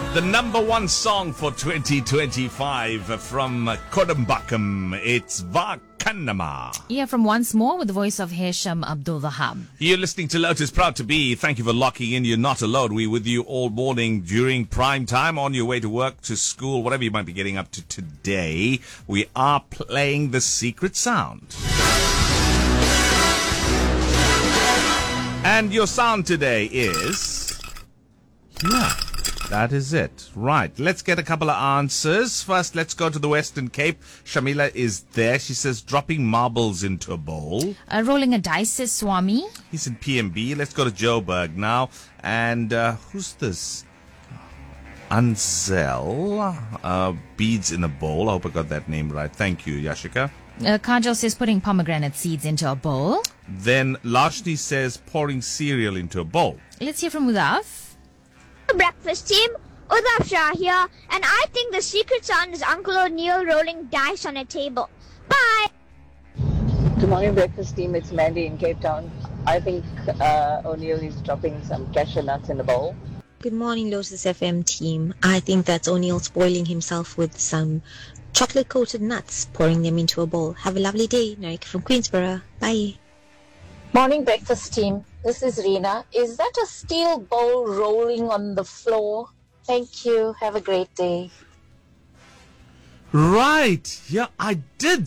The number one song for 2025 from Kodambakam. It's Vakanama. Yeah, from Once More with the voice of Hesham Abdul Wahab. You're listening to Lotus. Proud to be. Thank you for locking in. You're not alone. We're with you all morning during prime time, on your way to work, to school, whatever you might be getting up to today. We are playing the secret sound. And your sound today is... yeah. That is it. Right. Let's get a couple of answers. First, let's go to the Western Cape. Shamila is there. She says dropping marbles into a bowl. Rolling a dice, says Swami. He's in PMB. Let's go to Joburg now. And who's this? Anzel. Beads in a bowl. I hope I got that name right. Thank you, Yashika. Kajal says putting pomegranate seeds into a bowl. Then Lashni says pouring cereal into a bowl. Let's hear from Udaf. Breakfast team, Udaf Shah here, and I think the secret sound is Uncle O'Neill rolling dice on a table. Bye! Good morning, breakfast team. It's Mandy in Cape Town. I think O'Neill is dropping some cashew nuts in the bowl. Good morning, Lotus FM team. I think that's O'Neill spoiling himself with some chocolate-coated nuts, pouring them into a bowl. Have a lovely day. Narika from Queensborough. Bye. Morning, breakfast team. This is Rena. Is that a steel bowl rolling on the floor? Thank you. Have a great day. Right. Yeah, I did